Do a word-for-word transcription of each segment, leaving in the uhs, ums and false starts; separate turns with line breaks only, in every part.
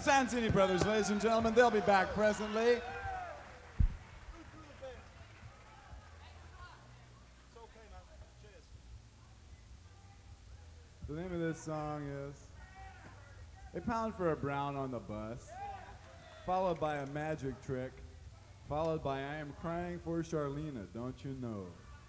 Santini Brothers, ladies and gentlemen. They'll be back presently. The name of this song is A Pound for a Brown on the Bus, followed by A Magic Trick, followed by I Am Crying for Charlena, Don't You Know?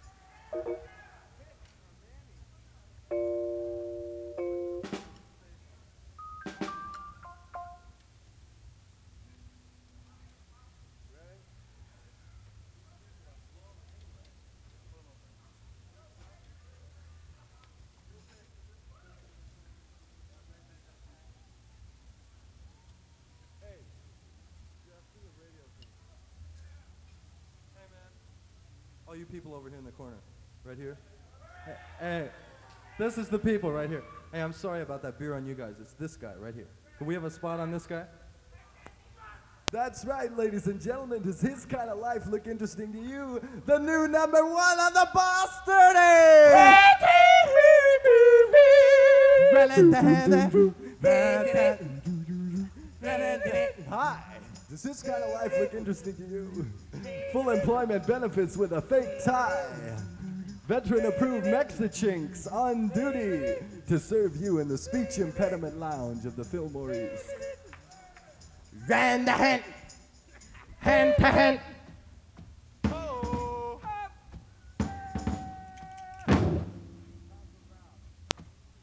All you people over here in the corner, right here. Hey, hey, this is the people right here. Hey, I'm sorry about that beer on you guys. It's this guy right here. Can we have a spot on this guy?
That's right, ladies and gentlemen. Does his kind of life look interesting to you? The new number one on the Boss thirty! Hi. Does this kind of life look interesting to you? Full employment benefits with a fake tie. Veteran-approved Mexichinks on duty to serve you in the speech impediment lounge of the Fillmore East.
Hand to hand, hand to hand.